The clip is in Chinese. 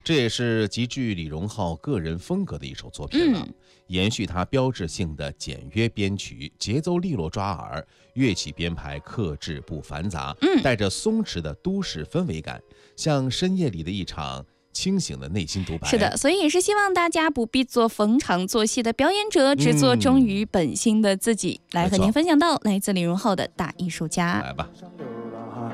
这也是极具李荣浩个人风格的一首作品了。延续他标志性的简约编曲，节奏利落抓耳，乐器编排克制不繁杂，带着松弛的都市氛围感，像深夜里的一场清醒的内心独白。 是的，所以也是希望大家不必做逢场作戏的表演者，只做忠于本心的自己。来和您分享到来自李荣浩的大艺术家。 来吧。